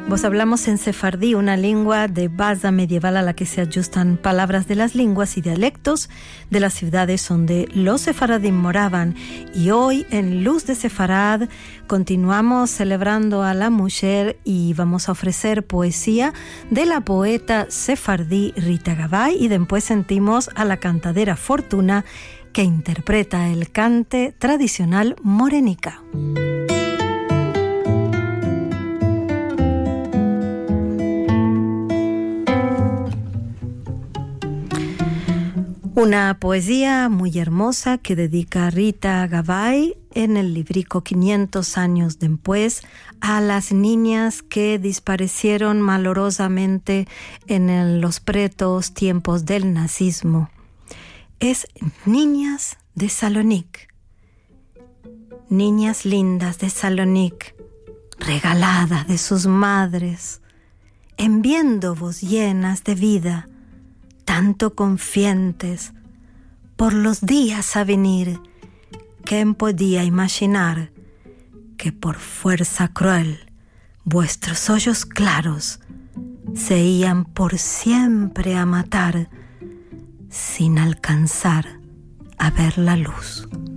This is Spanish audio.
Vos hablamos en sefardí, una lengua de base medieval a la que se ajustan palabras de las lenguas y dialectos de las ciudades donde los sefaradim moraban. Y hoy, en Luz de Sefarad, continuamos celebrando a la mujer y vamos a ofrecer poesía de la poeta sefardí Rita Gabay, y después sentimos a la cantadera Fortuna, que interpreta el cante tradicional morenica. Una poesía muy hermosa que dedica Rita Gabay en el librico 500 años después a las niñas que desaparecieron malorosamente en los pretos tiempos del nazismo. Es Niñas de Salonic, niñas lindas de Salonic, regaladas de sus madres, enviándoos llenas de vida, tanto confiantes por los días a venir. ¿Quién podía imaginar que por fuerza cruel vuestros ojos claros se iban por siempre a matar sin alcanzar a ver la luz?